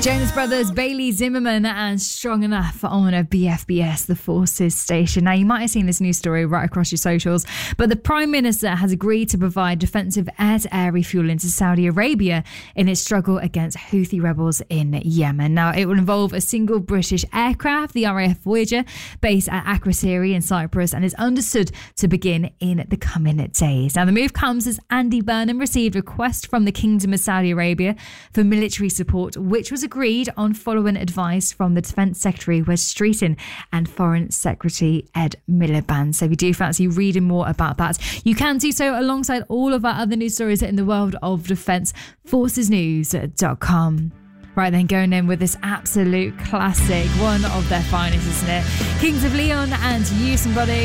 Jonas Brothers, Bailey Zimmerman and Strong Enough on a BFBS, the Forces station. Now, you might have seen this news story right across your socials, but the Prime Minister has agreed to provide defensive air-to-air refueling to Saudi Arabia in its struggle against Houthi rebels in Yemen. Now, it will involve a single British aircraft, the RAF Voyager, based at Akrotiri in Cyprus, and is understood to begin in the coming days. Now, the move comes as Andy Burnham received a request from the Kingdom of Saudi Arabia for military support, which was agreed on following advice from the Defence Secretary Wes Streeton and Foreign Secretary Ed Miliband. So if you do fancy reading more about that, you can do so alongside all of our other news stories in the world of defence, forcesnews.com. Right then, going in with this absolute classic, one of their finest, isn't it? Kings of Leon and You Somebody.